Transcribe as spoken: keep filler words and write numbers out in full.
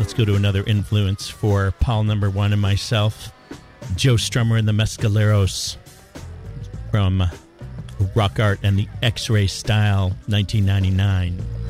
Let's go to another influence for Paul Number One and myself. Joe Strummer and the Mescaleros from Rock Art and the X-Ray Style, nineteen ninety-nine.